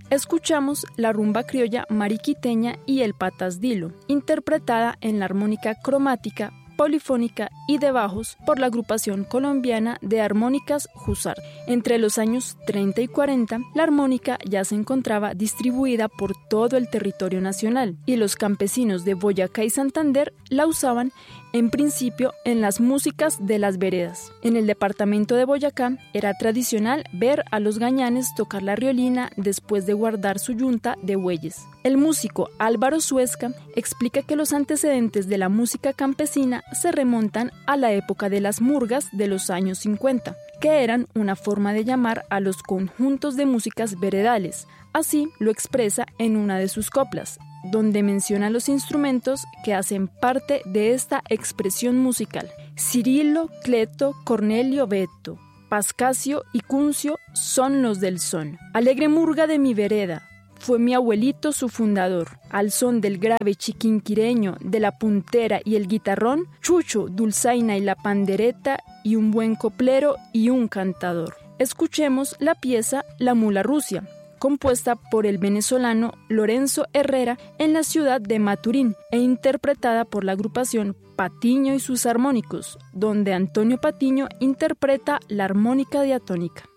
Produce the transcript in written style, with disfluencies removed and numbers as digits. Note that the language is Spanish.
Escuchamos la rumba criolla mariquiteña y el patas dilo, interpretada en la armónica cromática, polifónica y de bajos por la agrupación colombiana de armónicas Husar. Entre los años 30 y 40, la armónica ya se encontraba distribuida por todo el territorio nacional y los campesinos de Boyacá y Santander la usaban en principio en las músicas de las veredas. En el departamento de Boyacá era tradicional ver a los gañanes tocar la riolina después de guardar su yunta de bueyes. El músico Álvaro Suezca explica que los antecedentes de la música campesina se remontan a la época de las murgas de los años 50, que eran una forma de llamar a los conjuntos de músicas veredales. Así lo expresa en una de sus coplas, donde menciona los instrumentos que hacen parte de esta expresión musical. Cirilo, Cleto, Cornelio, Beto, Pascasio y Cuncio son los del son. Alegre murga de mi vereda, fue mi abuelito su fundador. Al son del grave chiquinquireño, de la puntera y el guitarrón, Chucho, dulzaina y la pandereta, y un buen coplero y un cantador. Escuchemos la pieza La Mula Rusia, compuesta por el venezolano Lorenzo Herrera en la ciudad de Maturín e interpretada por la agrupación Patiño y sus armónicos, donde Antonio Patiño interpreta la armónica diatónica.